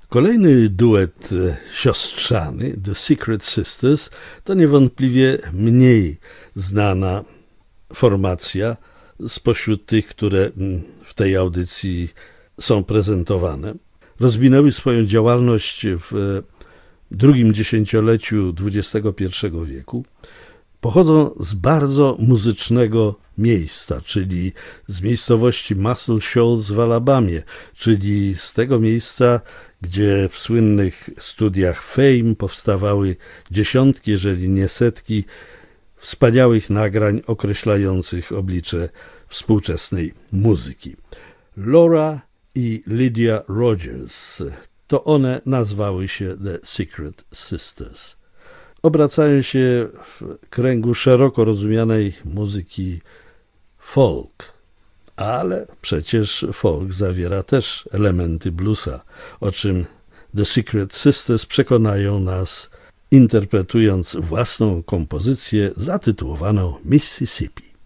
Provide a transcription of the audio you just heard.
Kolejny duet siostrzany, The Secret Sisters, to niewątpliwie mniej znana formacja spośród tych, które w tej audycji są prezentowane. Rozwinęły swoją działalność w drugim dziesięcioleciu XXI wieku. Pochodzą z bardzo muzycznego miejsca, czyli z miejscowości Muscle Shoals w Alabamie, czyli z tego miejsca, gdzie w słynnych studiach Fame powstawały dziesiątki, jeżeli nie setki wspaniałych nagrań określających oblicze współczesnej muzyki. Laura i Lydia Rogers, to one nazwały się The Secret Sisters. Obracają się w kręgu szeroko rozumianej muzyki folk, ale przecież folk zawiera też elementy bluesa, o czym The Secret Sisters przekonają nas, interpretując własną kompozycję zatytułowaną Mississippi.